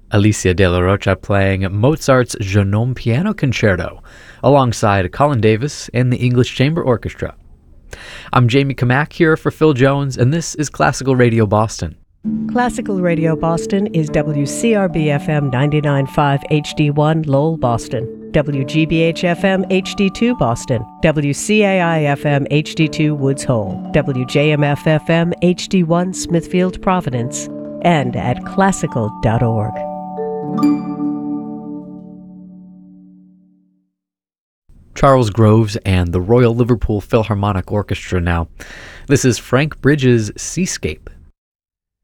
Alicia de la Rocha playing Mozart's Jeune Homme Piano Concerto, alongside Colin Davis and the English Chamber Orchestra. I'm Jamie Kamak here for Phil Jones, and this is Classical Radio Boston. Classical Radio Boston is WCRB-FM 99.5 HD1 Lowell, Boston, WGBH-FM HD2 Boston, WCAI-FM HD2 Woods Hole, WJMF-FM HD1 Smithfield, Providence, and at classical.org. Charles Groves and the Royal Liverpool Philharmonic Orchestra now. This is Frank Bridges' Seascape,